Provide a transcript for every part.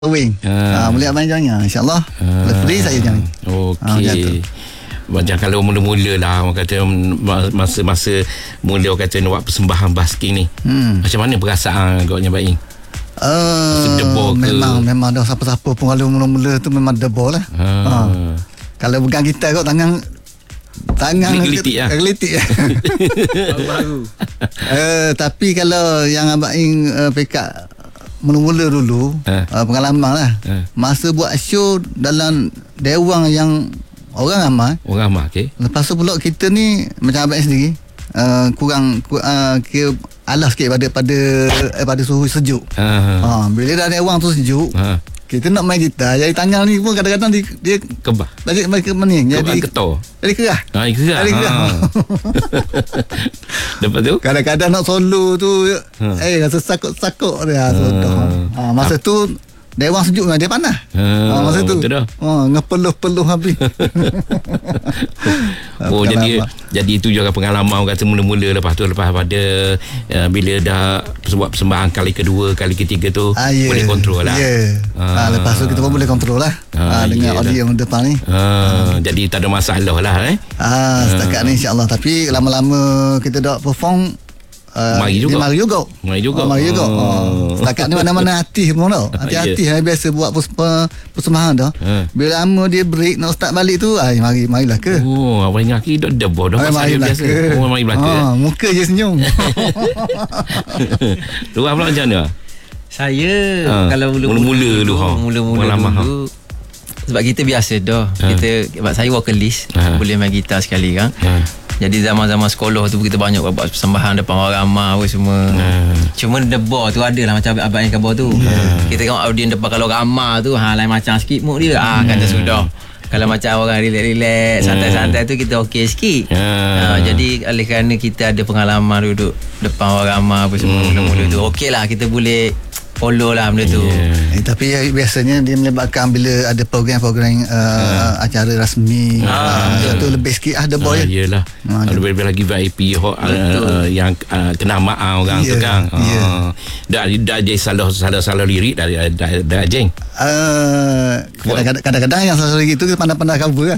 Wing. Boleh abang jangan, insyaAllah. Free saya jangan. Okey. Macam kalau mula-mula lah, orang kata masa-masa mula orang kata nak buat persembahan basking ni, macam mana perasaan agaknya Baik? Memang dah siapa-siapa pun kalau mula-mula tu memang debol lah. Kalau pegang gitar kot tangan gelitik lah. Baru. Tapi kalau yang Abang Ing pekat mula-mula dulu, pengalaman lah. Masa buat show dalam dewang yang orang ramai, okey. lepas tu pula kita ni macam Abang Ing sendiri, kurang kira alas sikit pada suhu sejuk. Bila dah dewang tu sejuk, kita nak main gitar, jadi tangan ni pun kadang-kadang dia kebah. balik ke mening, jadi ketor. Jadi kerah. Kerah. Lepas tu kadang-kadang nak solo tu rasa sakut-sakut dia. Masa tu dewang sejuk memang dia panas. Masa tu ngepeluh-peluh habis. Jadi itu juga pengalaman orang kata mula-mula. Lepas pada bila dah buat persembahan kali kedua, kali ketiga tu boleh kontrol lah. Lepas tu kita pun boleh kontrol lah dengan audio yang depan ni. Jadi tak ada masalah lah. Setakat ni insyaAllah. Tapi lama-lama kita dah perform, Mari juga. Setakat ni mana-mana hati pun tau. Hati-hati biasa buat persembahan dah. Bila lama dia break nak start balik tu, marilah ke. Abang ingat kita dah bodoh marilah biasa. Ke. Mari belaka. Muka je senyum. Luar pula macam mana? Saya kalau mula-mula dulu sebab kita biasa dah. Sebab saya vocalist, boleh main gitar sekali kan. Jadi zaman-zaman sekolah tu kita banyak buat persembahan depan orang ramai apa semua. Cuma debar tu adalah macam abang yang khabar tu. Kita tengok audience depan kalau ramai tu lain macam sikit mood dia. Kata sudah. Kalau macam orang relax, santai-santai tu kita okey sikit. Jadi oleh kerana kita ada pengalaman duduk depan orang ramai apa semua mula-mula tu, okeylah kita boleh follow lah benda tu. Tapi biasanya dia melibatkan bila ada program-program acara rasmi, tu lebih sikit ada boy. Yelah. Lebih lagi VIP yang kena maaf orang tu kan. Dah jadi salah lirik dah jeng. Kadang-kadang yang salah lirik tu kita pandai-pandai cover lah.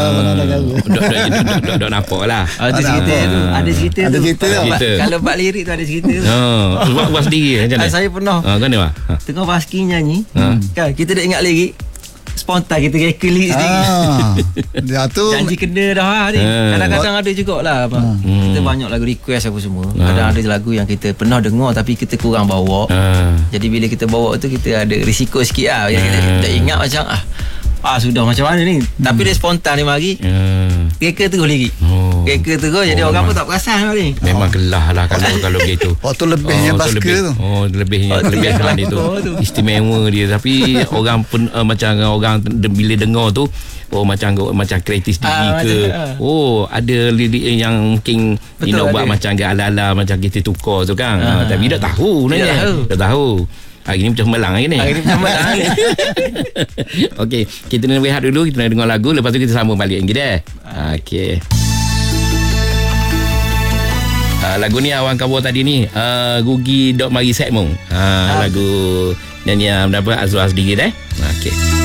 Dah nampak lah. Ada cerita tu. Kalau buat lirik tu ada cerita tu. Buat sendiri macam mana? Saya pernah tengah basking nyanyi, kan kita dah ingat lirik, spontan kita reka lirik sendiri. Janji kena dah ni. Kadang-kadang ada jugalah kita banyak lagu request apa semua. Kadang ada lagu yang kita pernah dengar tapi kita kurang bawa. Jadi bila kita bawa tu kita ada risiko sikit lah. Kita tak ingat macam sudah macam mana ni. Tapi dia spontan ni mari. Reka terus lirik. Reka terus, jadi orang pun tak perasan ni. Memang gelah lah kalau begitu. Tu lebihnya basker tu. Lebihnya dia tu. Istimewa dia. Tapi orang pun macam orang bila dengar tu, macam kreatif diri ke. Ada lirik yang mungkin nak buat macam ala-ala macam kita tukar tu kan. Tapi dah tahu sebenarnya. Dah tahu. Hari ni macam melang hari ni. Okey, kita nak rehat dulu, kita nak dengar lagu, lepas tu kita sambung balik kita. Okey. Lagu ni awang cover tadi ni, Gugi Dok Mari Sekmong. Lagu nyanyian berapa Azwar sendiri Okey.